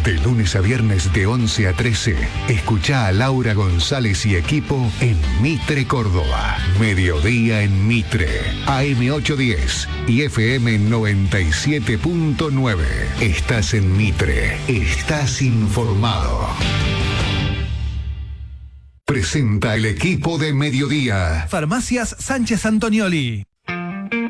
De lunes a viernes de 11 a 13, escuchá a Laura González y equipo en Mitre Córdoba. Mediodía en Mitre, AM810 y FM 97.9. Estás en Mitre, estás informado. Presenta el equipo de Mediodía. Farmacias Sánchez Antonioli.